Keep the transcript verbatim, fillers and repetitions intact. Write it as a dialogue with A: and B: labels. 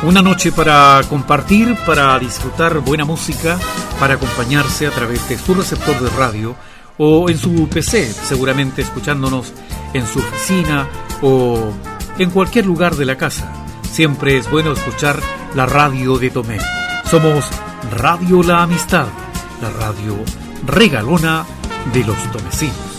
A: Una noche para compartir, para disfrutar buena música, para acompañarse a través de su receptor de radio o en su P C, seguramente escuchándonos en su oficina o en cualquier lugar de la casa. Siempre es bueno escuchar la radio de Tomé. Somos Radio La Amistad, la radio regalona de los tomecinos.